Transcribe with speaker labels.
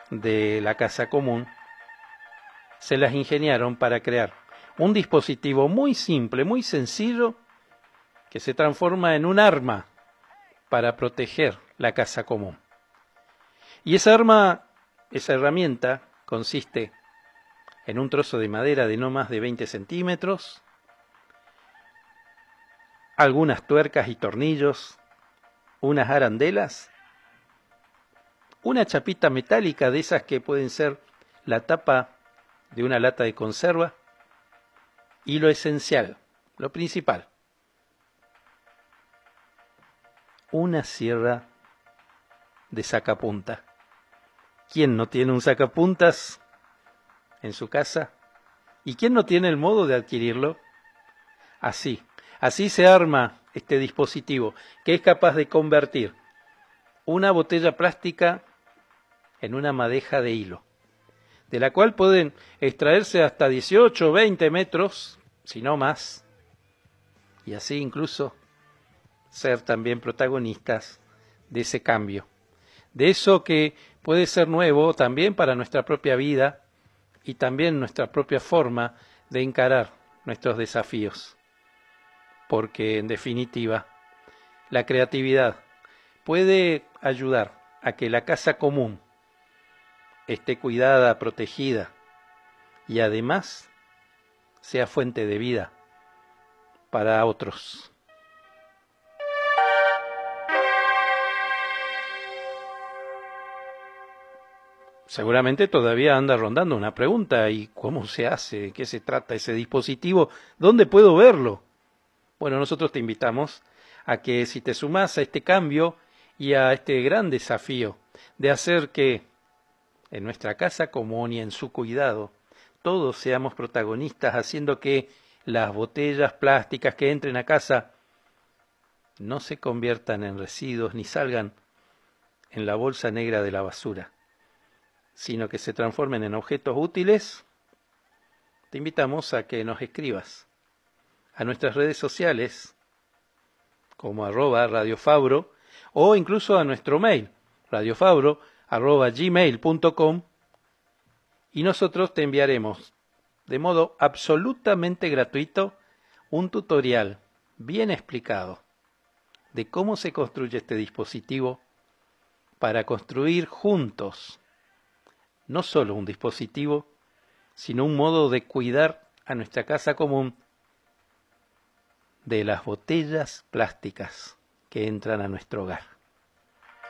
Speaker 1: de la casa común se las ingeniaron para crear un dispositivo muy simple, muy sencillo, que se transforma en un arma para proteger la casa común. Y esa herramienta consiste en un trozo de madera de no más de 20 centímetros, algunas tuercas y tornillos, unas arandelas, una chapita metálica de esas que pueden ser la tapa de una lata de conserva, y lo esencial, lo principal, una sierra de sacapunta. ¿Quién no tiene un sacapuntas en su casa? ¿Y quién no tiene el modo de adquirirlo? Así se arma este dispositivo, que es capaz de convertir una botella plástica en una madeja de hilo, de la cual pueden extraerse hasta 18 o 20 metros, si no más, y así incluso ser también protagonistas de ese cambio, de eso que puede ser nuevo también para nuestra propia vida y también nuestra propia forma de encarar nuestros desafíos, porque en definitiva la creatividad puede ayudar a que la casa común esté cuidada, protegida y además sea fuente de vida para otros. Seguramente todavía anda rondando una pregunta: ¿y cómo se hace? ¿De qué se trata ese dispositivo? ¿Dónde puedo verlo? Bueno, nosotros te invitamos a que, si te sumás a este cambio y a este gran desafío de hacer que en nuestra casa común y en su cuidado todos seamos protagonistas, haciendo que las botellas plásticas que entren a casa no se conviertan en residuos ni salgan en la bolsa negra de la basura, sino que se transformen en objetos útiles, te invitamos a que nos escribas a nuestras redes sociales como @radiofabro, o incluso a nuestro mail radiofabro@gmail.com, y nosotros te enviaremos de modo absolutamente gratuito un tutorial bien explicado de cómo se construye este dispositivo para construir juntos no solo un dispositivo, sino un modo de cuidar a nuestra casa común de las botellas plásticas que entran a nuestro hogar.